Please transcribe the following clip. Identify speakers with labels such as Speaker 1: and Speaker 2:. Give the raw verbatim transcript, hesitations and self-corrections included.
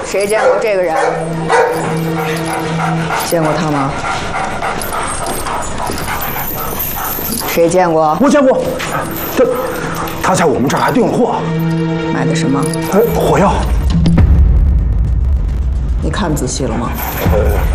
Speaker 1: 谁见过这个人？见过他吗？谁见过？
Speaker 2: 我见过，他他在我们这儿还订货。
Speaker 1: 买的什么？
Speaker 2: 呃，火药。
Speaker 1: 你看仔细了吗？
Speaker 2: 呃，